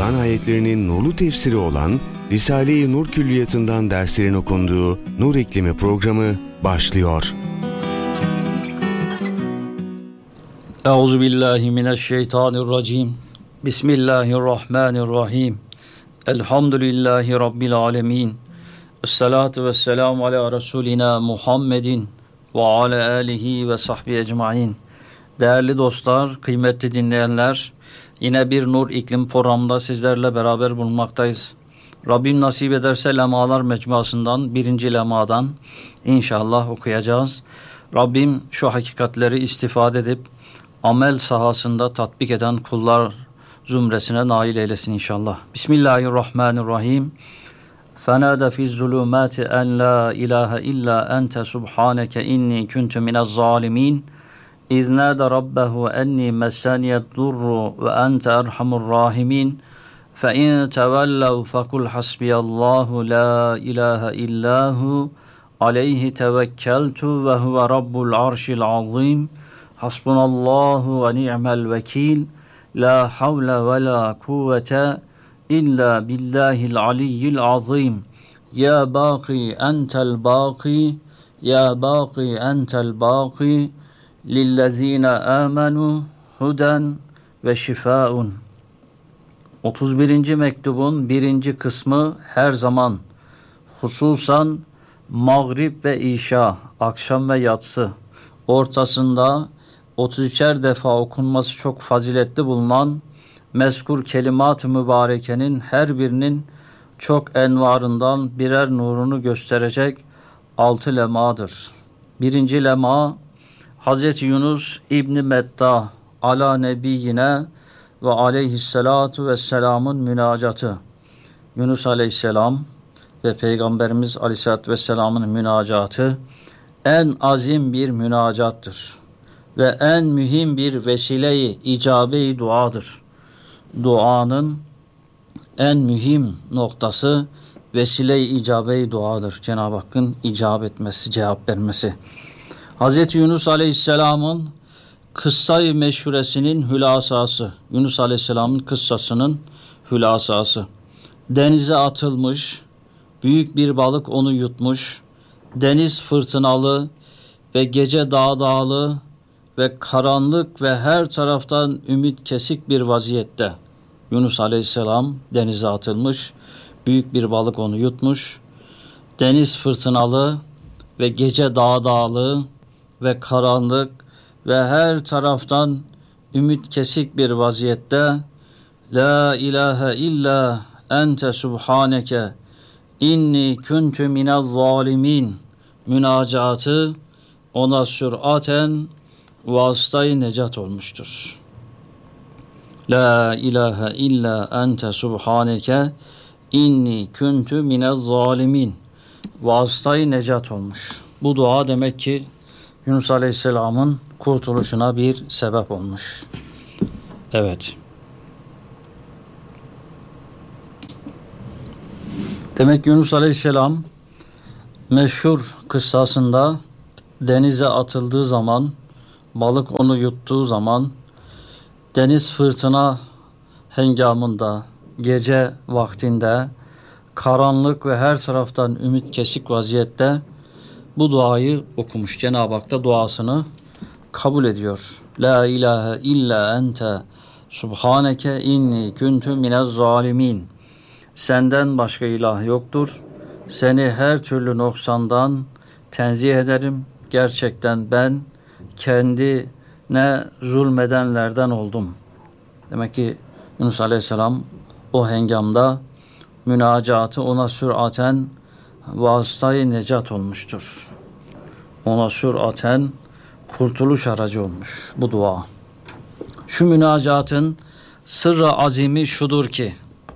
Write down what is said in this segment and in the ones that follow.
Kur'an ayetlerinin nurlu tefsiri olan Risale-i Nur Külliyatı'ndan derslerin okunduğu Nur İklimi programı başlıyor. Euzubillahimineşşeytanirracim. Bismillahirrahmanirrahim. Elhamdülillahi Rabbil alemin. Esselatu vesselamu ala Resulina Muhammedin ve ala alihi ve sahbihi ecmain. Değerli dostlar, kıymetli dinleyenler, yine bir Nur İklim programında sizlerle beraber bulunmaktayız. Rabbim nasip ederse lemalar mecmuasından, birinci lemadan inşallah okuyacağız. Rabbim şu hakikatleri istifade edip amel sahasında tatbik eden kullar zümresine nail eylesin inşallah. Bismillahirrahmanirrahim. فَنَادَ فِي الظُّلُمَاتِ اَنْ لَا اِلَٰهَ اِلَّا اَنْتَ سُبْحَانَكَ اِنِّي كُنْتُ مِنَ الظَّالِمِينَ اِذْ نَادَ رَبَّهُ اَنِّي مَسَّنِيَ الضُّرُّ وَاَنْتَ اَرْحَمُ الرَّاحِمِينَ فَاِنْ تَوَلَّوْا فَقُلْ حَسْبِيَ اللّٰهُ لَا اِلَٰهَ اِلَّا هُ عَلَيْهِ تَوَكَّلْتُ وَهُوَ رَبُّ الْعَرْشِ الْعَظِيمِ حَسْبُنَا اللّٰهُ وَنِعْمَ الْوَكِيلِ لَا حَوْلَ وَلَا قُوَّةَ إلا بالله العلي العظيم يا باقي أنت الباقي يا باقي أنت الباقي للذين آمنوا هدى وشفاء. 31. mektubun 1. kısmı her zaman, hususan mağrib ve işa, akşam ve yatsı ortasında 33'er defa okunması çok faziletli bulunan mezkur kelimat-ı mübarekenin her birinin çok envarından birer nurunu gösterecek 6 lemadır. 1. lema, Hz. Yunus İbn-i Metta ala nebiyyine ve aleyhissalatu vesselamın münacatı. Yunus aleyhisselam ve Peygamberimiz aleyhissalatu vesselamın münacatı en azim bir münacattır ve en mühim bir vesile-i icabe-i duadır. Duanın en mühim noktası vesile-i icabe-i duadır. Cenab-ı Hakk'ın icap etmesi, cevap vermesi. Hz. Yunus Aleyhisselam'ın kıssa-i meşhuresinin hülasası, Yunus Aleyhisselam'ın kıssasının hülasası. Denize atılmış, büyük bir balık onu yutmuş, deniz fırtınalı ve gece dağdağlı ve karanlık ve her taraftan ümit kesik bir vaziyette. Yunus Aleyhisselam denize atılmış, büyük bir balık onu yutmuş, deniz fırtınalı ve gece dağdağlı ve karanlık ve her taraftan ümit kesik bir vaziyette La ilahe illa ente subhaneke inni kuntu minel zalimin münacatı ona süraten vasıtayı necat olmuştur. La ilahe illa ente subhaneke inni kuntu minel zalimin vasıtayı necat olmuş. Bu dua demek ki Yunus Aleyhisselam'ın kurtuluşuna bir sebep olmuş. Evet. Demek Yunus Aleyhisselam meşhur kıssasında denize atıldığı zaman, balık onu yuttuğu zaman, deniz fırtına hengamında, gece vaktinde, karanlık ve her taraftan ümit kesik vaziyette bu duayı okumuş. Cenab-ı Hak da duasını kabul ediyor. La ilahe illa ente subhaneke inni kuntu minez zalimin. Senden başka ilah yoktur. Seni her türlü noksandan tenzih ederim. Gerçekten ben kendine zulmedenlerden oldum. Demek ki Yunus Aleyhisselam o hengamda münacatı ona süraten vasıtayı necat olmuştur. Ona süraten kurtuluş aracı olmuş bu dua. Şu münacatın sırrı azimi şudur ki,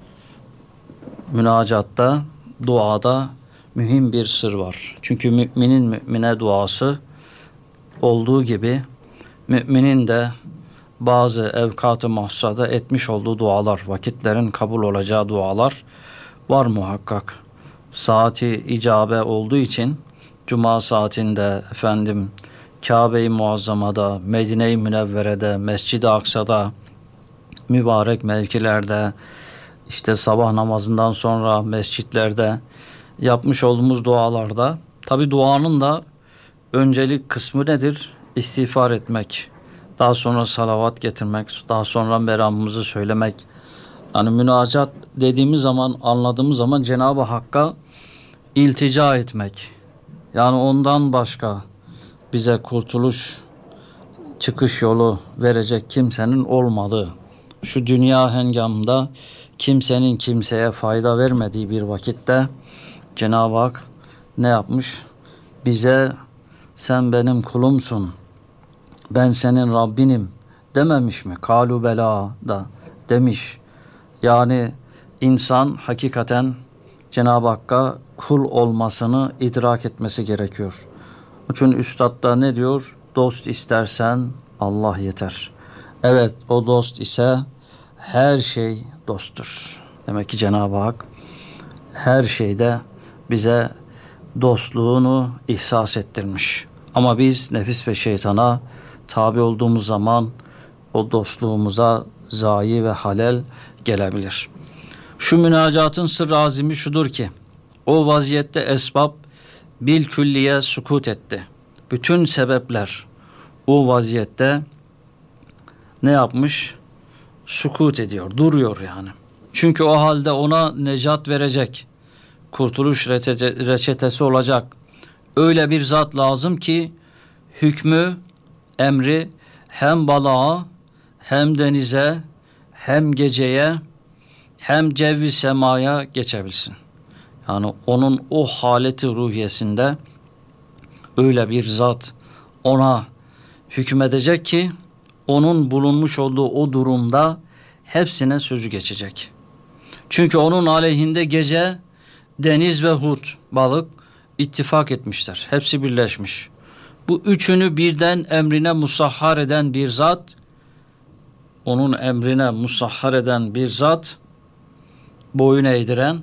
münacatta, duada mühim bir sır var. Çünkü müminin mümine duası olduğu gibi müminin de bazı evkat-ı mahsusada etmiş olduğu dualar, vakitlerin kabul olacağı dualar var muhakkak. Saati icabe olduğu için Cuma saatinde Kabe-i Muazzama'da, Medine-i Münevvere'de, Mescid-i Aksa'da, mübarek mevkilerde işte sabah namazından sonra mescitlerde yapmış olduğumuz dualarda, tabi duanın da öncelik kısmı nedir? İstiğfar etmek, daha sonra salavat getirmek, daha sonra meramımızı söylemek. Yani münacat dediğimiz zaman, anladığımız zaman Cenab-ı Hakk'a iltica etmek. Yani ondan başka bize kurtuluş, çıkış yolu verecek kimsenin olmadığı, şu dünya hengamında kimsenin kimseye fayda vermediği bir vakitte Cenab-ı Hak ne yapmış? Bize sen benim kulumsun, ben senin Rabbinim dememiş mi? Kalu bela da demiş. Yani insan hakikaten Cenab-ı Hakk'a kul olmasını idrak etmesi gerekiyor. Onun için Üstad da ne diyor? Dost istersen Allah yeter. Evet, o dost ise her şey dosttur. Demek ki Cenab-ı Hak her şeyde bize dostluğunu ihsas ettirmiş. Ama biz nefis ve şeytana tabi olduğumuz zaman o dostluğumuza zayi ve halel gelebilir. Şu münacatın sırrı azimi şudur ki, o vaziyette esbab bil külliye sukut etti. Bütün sebepler o vaziyette ne yapmış? Sukut ediyor, duruyor yani. Çünkü o halde ona necat verecek, kurtuluş reçetesi olacak öyle bir zat lazım ki hükmü, emri hem balığa, hem denize, hem geceye, hem cevvi semaya geçebilsin. Yani onun o haleti ruhiyesinde öyle bir zat ona hükmedecek ki onun bulunmuş olduğu o durumda hepsine sözü geçecek. Çünkü onun aleyhinde gece, deniz ve hut, balık ittifak etmişler. Hepsi birleşmiş. Bu üçünü birden emrine musahhar eden bir zat, onun emrine musahhar eden bir zat, boyun eğdiren,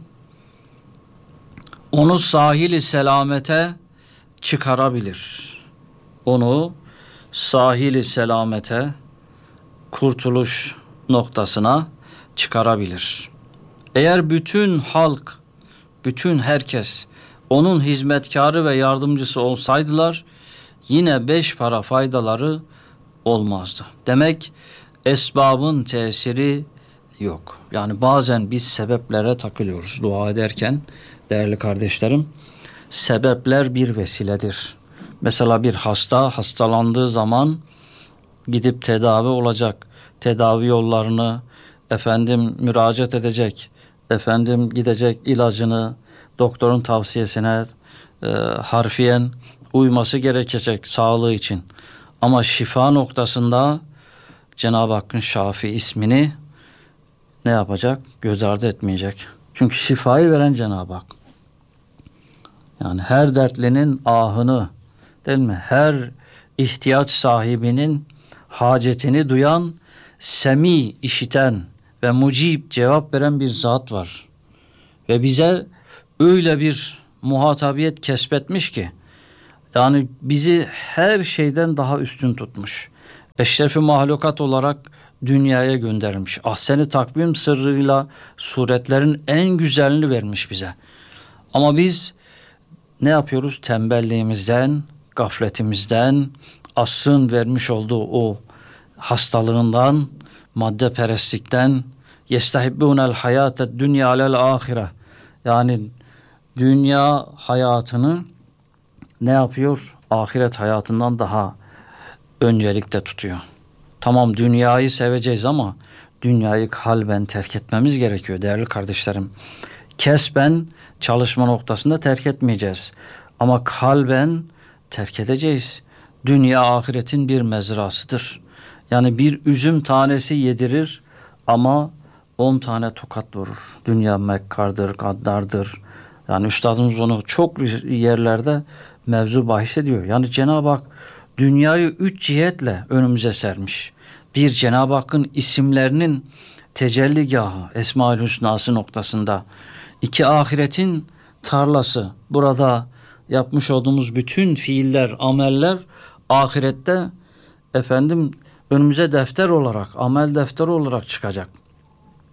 onu sahil-i selamete çıkarabilir. Onu sahil-i selamete, kurtuluş noktasına çıkarabilir. Eğer bütün halk, bütün herkes onun hizmetkarı ve yardımcısı olsaydılar, yine 5 para faydaları olmazdı. Demek esbabın tesiri yok. Yani bazen biz sebeplere takılıyoruz dua ederken değerli kardeşlerim. Sebepler bir vesiledir. Mesela bir hasta hastalandığı zaman gidip tedavi olacak. Tedavi yollarını müracaat edecek. Gidecek ilacını doktorun tavsiyesine harfiyen uyması gerekecek sağlığı için. Ama şifa noktasında Cenab-ı Hakk'ın Şafi ismini ne yapacak? Göz ardı etmeyecek. Çünkü şifayı veren Cenab-ı Hak. Yani her dertlinin ahını, değil mi? Her ihtiyaç sahibinin hacetini duyan, semi işiten ve mucib cevap veren bir zat var. Ve bize öyle bir muhatabiyet kesbetmiş ki, yani bizi her şeyden daha üstün tutmuş. Eşrefi mahlukat olarak dünyaya göndermiş. Ahsen-i takvim sırrıyla suretlerin en güzelini vermiş bize. Ama biz ne yapıyoruz? Tembelliğimizden, gafletimizden, asrın vermiş olduğu o hastalığından, maddeperestlikten, yestahibbûnel hayâted dünya alel âhire. Yani dünya hayatını ne yapıyor? Ahiret hayatından daha öncelikte tutuyor. Tamam, dünyayı seveceğiz ama dünyayı kalben terk etmemiz gerekiyor değerli kardeşlerim. Kesben çalışma noktasında terk etmeyeceğiz. Ama kalben terk edeceğiz. Dünya ahiretin bir mezrasıdır. Yani bir üzüm tanesi yedirir ama 10 tane tokat vurur. Dünya mekkardır, gaddardır. Yani üstadımız onu çok yerlerde mevzu bahis ediyor. Yani Cenab-ı Hak dünyayı 3 cihetle önümüze sermiş. Bir, Cenab-ı Hakk'ın isimlerinin tecelligahı, Esma-ül Hüsnası noktasında. 2, ahiretin tarlası. Burada yapmış olduğumuz bütün fiiller, ameller ahirette önümüze defter olarak, amel defteri olarak çıkacak.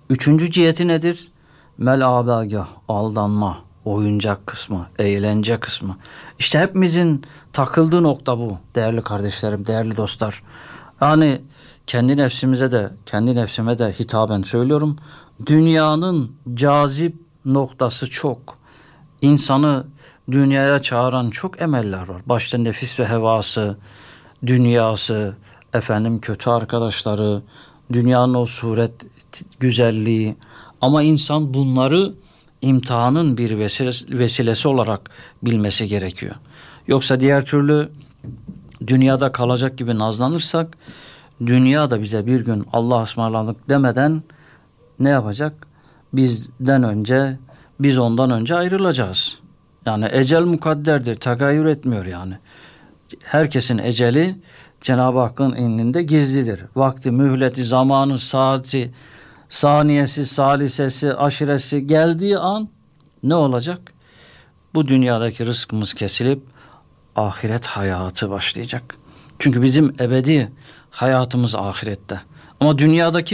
Üçüncü ciheti nedir? Melabagah, aldanma, oyuncak kısmı, eğlence kısmı. İşte hepimizin takıldığı nokta bu değerli kardeşlerim, değerli dostlar. Yani kendi nefsime de hitaben söylüyorum. Dünyanın cazip noktası çok. İnsanı dünyaya çağıran çok emeller var. Başta nefis ve hevası, dünyası, kötü arkadaşları, dünyanın o suret güzelliği. Ama insan bunları imtihanın bir vesilesi olarak bilmesi gerekiyor. Yoksa diğer türlü dünyada kalacak gibi nazlanırsak, dünya da bize bir gün Allah'a ısmarladık demeden ne yapacak? Biz ondan önce ayrılacağız. Yani ecel mukadderdir, tagayyür etmiyor yani. Herkesin eceli Cenab-ı Hakk'ın indinde gizlidir. Vakti, mühleti, zamanı, saati, saniyesi, salisesi, aşiresi geldiği an ne olacak? Bu dünyadaki rızkımız kesilip ahiret hayatı başlayacak. Çünkü bizim ebedi hayatımız ahirette. Ama dünyadaki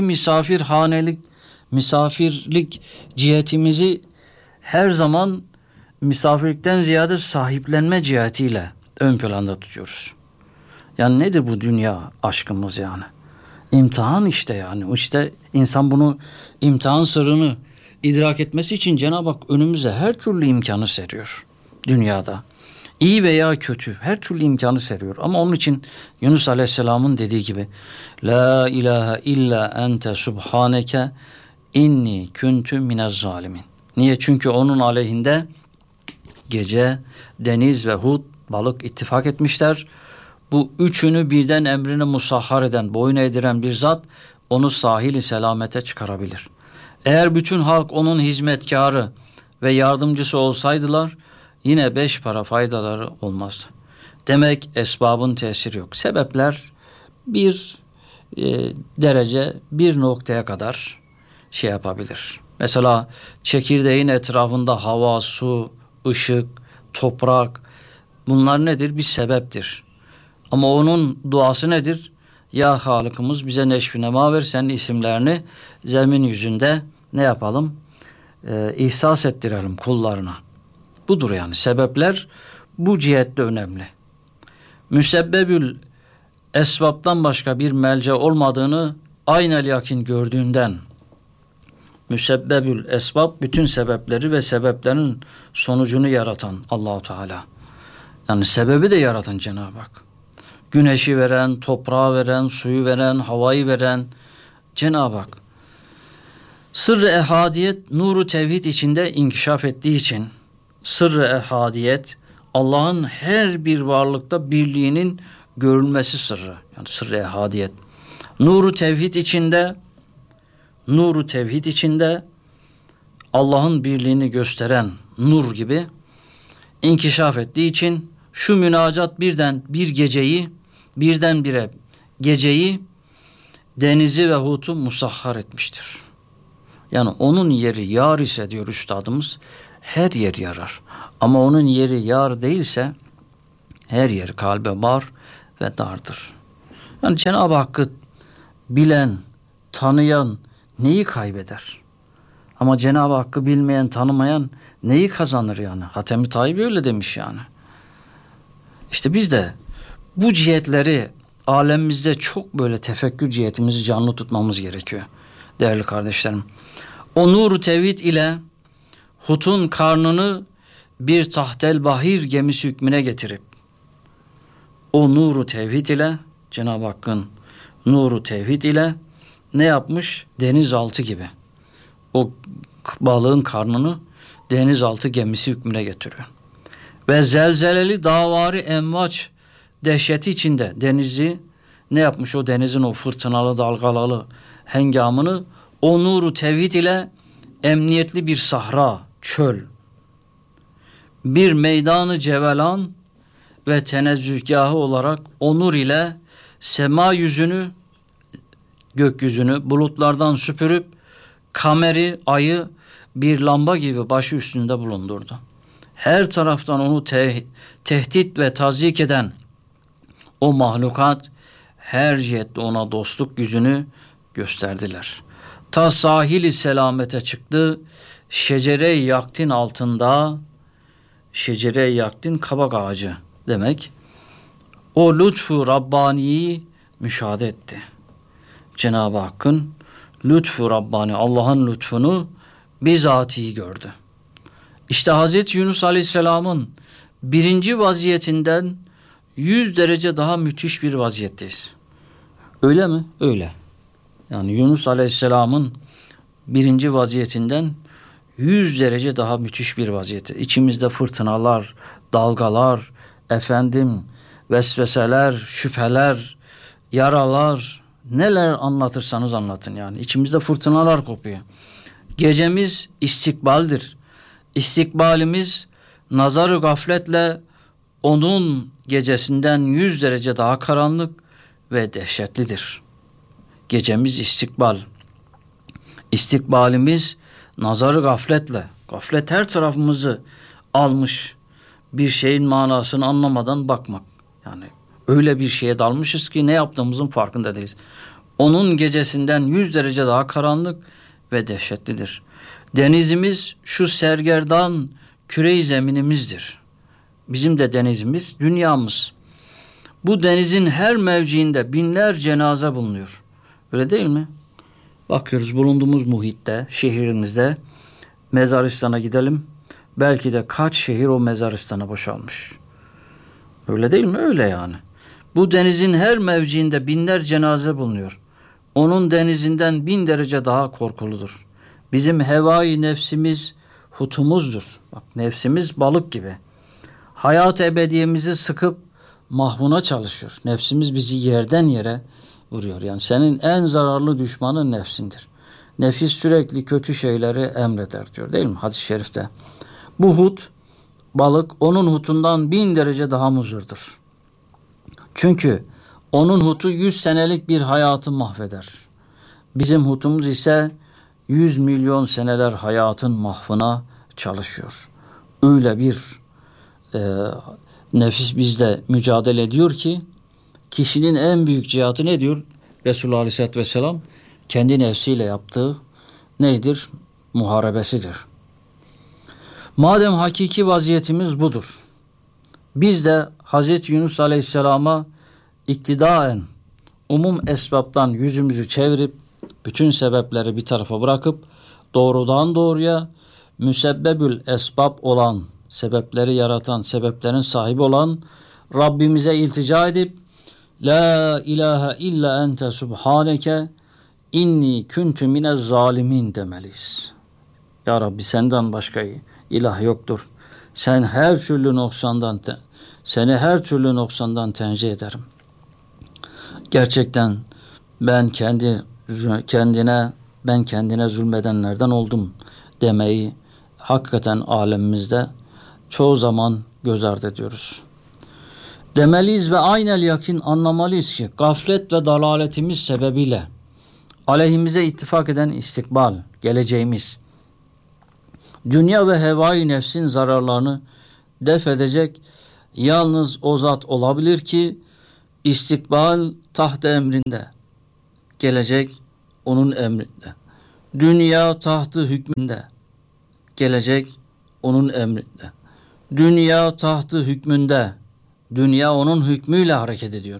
misafirlik cihetimizi her zaman misafirlikten ziyade sahiplenme cihetiyle ön planda tutuyoruz. Yani nedir bu dünya aşkımız yani? İmtihan işte yani. İşte insan bunu, imtihan sırrını idrak etmesi için Cenab-ı Hak önümüze her türlü imkanı seriyor dünyada. İyi veya kötü her türlü imkanı seriyor. Ama onun için Yunus Aleyhisselam'ın dediği gibi La ilahe illa ente subhaneke inni kuntu minez zalimin. Niye? Çünkü onun aleyhinde gece, deniz ve hut, balık ittifak etmişler. Bu üçünü birden emrine musahhar eden, boyun eğdiren bir zat onu sahil-i selamete çıkarabilir. Eğer bütün halk onun hizmetkarı ve yardımcısı olsaydılar yine 5 para faydaları olmazdı. Demek esbabın tesiri yok. Sebepler bir derece, bir noktaya kadar şey yapabilir. Mesela çekirdeğin etrafında hava, su, ışık, toprak, bunlar nedir? Bir sebeptir. Ama onun duası nedir? Ya Halık'ımız bize neşvi nema ver, senin isimlerini zemin yüzünde ne yapalım? İhsas ettirelim kullarına. Budur yani. Sebepler bu cihette önemli. Müsebbebül esbaptan başka bir melce olmadığını aynel yakin gördüğünden, müsebbebül esbab bütün sebepleri ve sebeplerin sonucunu yaratan Allah-u Teala. Yani sebebi de yaratan Cenab-ı Hak. Güneşi veren, toprağı veren, suyu veren, havayı veren Cenab-ı Hak. Sırrı ehadiyet nuru tevhid içinde inkişaf ettiği için sırrı ehadiyet Allah'ın her bir varlıkta birliğinin görülmesi sırrı. Yani sırrı ehadiyet. Nuru tevhid içinde Allah'ın birliğini gösteren nur gibi inkişaf ettiği için şu münacat birdenbire geceyi, denizi ve hutu musahhar etmiştir. Yani onun yeri yar ise diyor üstadımız, her yer yarar. Ama onun yeri yar değilse her yer kalbe bar ve dardır. Yani Cenab-ı Hakk'ı bilen, tanıyan neyi kaybeder? Ama Cenab-ı Hakk'ı bilmeyen, tanımayan neyi kazanır yani? Hatem-i Tayyip öyle demiş yani. İşte biz de bu cihetleri alemimizde çok böyle tefekkür cihetimizi canlı tutmamız gerekiyor değerli kardeşlerim. O nur tevhid ile hutun karnını bir tahtel bahir gemisi hükmüne getirip o nuru tevhid ile Cenab-ı Hakk'ın nuru tevhid ile ne yapmış? Denizaltı gibi. O balığın karnını denizaltı gemisi hükmüne getiriyor. Ve zelzeleli davari emvaç dehşeti içinde denizi ne yapmış? O denizin o fırtınalı dalgalı hengamını o nuru tevhid ile emniyetli bir sahra, çöl, bir meydanı cevelan ve tenezzühgahı olarak o nur ile sema yüzünü, gökyüzünü bulutlardan süpürüp kameri, ayı bir lamba gibi başı üstünde bulundurdu. Her taraftan onu tehdit ve tazyik eden o mahlukat her cihette ona dostluk yüzünü gösterdiler. Ta sahili selamete çıktı. Şecere-i yaktin altında, şecere-i yaktin kabak ağacı demek. O lütfu Rabbani'yi müşahede etti. Cenab-ı Hakk'ın lütfu Rabbani, Allah'ın lütfunu bizatihi gördü. İşte Hazreti Yunus Aleyhisselam'ın birinci vaziyetinden 100 derece daha müthiş bir vaziyetteyiz. Öyle mi? Öyle. Yani Yunus Aleyhisselam'ın birinci vaziyetinden 100 derece daha müthiş bir vaziyette. İçimizde fırtınalar, dalgalar, vesveseler, şüpheler, yaralar, neler anlatırsanız anlatın yani. İçimizde fırtınalar kopuyor. Gecemiz istikbaldir. İstikbalimiz nazar-ı gafletle onun gecesinden 100 derece daha karanlık ve dehşetlidir. Gecemiz istikbal. İstikbalimiz nazar-ı gafletle. Gaflet her tarafımızı almış. Bir şeyin manasını anlamadan bakmak. Yani öyle bir şeye dalmışız ki ne yaptığımızın farkında değiliz. Onun gecesinden 100 derece daha karanlık ve dehşetlidir. Denizimiz şu sergerdan küre-i zeminimizdir. Bizim de denizimiz dünyamız. Bu denizin her mevciinde binler cenaze bulunuyor. Öyle değil mi? Bakıyoruz bulunduğumuz muhitte, şehrimizde mezaristan'a gidelim. Belki de kaç şehir o mezaristana boşalmış. Öyle değil mi? Öyle yani. Bu denizin her mevciinde binler cenaze bulunuyor. Onun denizinden 1000 derece daha korkuludur. Bizim hevai nefsimiz hutumuzdur. Bak, nefsimiz balık gibi. Hayat ebediyemizi sıkıp mahvuna çalışıyor. Nefsimiz bizi yerden yere vuruyor. Yani senin en zararlı düşmanın nefsindir. Nefis sürekli kötü şeyleri emreder diyor değil mi hadis-i şerifte? Bu hut, balık onun hutundan 1000 derece daha muzurdur. Çünkü onun hutu 100 senelik bir hayatı mahveder. Bizim hutumuz ise 100 milyon seneler hayatın mahvına çalışıyor. Öyle bir nefis bizle mücadele ediyor ki kişinin en büyük cihatı ne diyor? Resulullah Aleyhisselatü Vesselam kendi nefsiyle yaptığı nedir? Muharebesidir. Madem hakiki vaziyetimiz budur. Biz de Hazreti Yunus Aleyhisselam'a iktidaen umum esbaptan yüzümüzü çevirip bütün sebepleri bir tarafa bırakıp doğrudan doğruya müsebbebül esbab olan, sebepleri yaratan, sebeplerin sahibi olan Rabbimize iltica edip La ilahe illa ente subhaneke inni kuntu minez zalimin demeliyiz. Ya Rabbi senden başka ilah yoktur. Seni her türlü noksandan tenzih ederim. Gerçekten ben kendine zulmedenlerden oldum demeyi hakikaten alemimizde çoğu zaman göz ardı ediyoruz. Demeliyiz ve aynel yakin anlamalıyız ki gaflet ve dalaletimiz sebebiyle aleyhimize ittifak eden istikbal, geleceğimiz, dünya ve hevai nefsin zararlarını def edecek yalnız o zat olabilir ki istikbal taht emrinde, gelecek onun emrinde. Dünya tahtı hükmünde, gelecek onun emrinde. Dünya tahtı hükmünde, dünya onun hükmüyle hareket ediyor.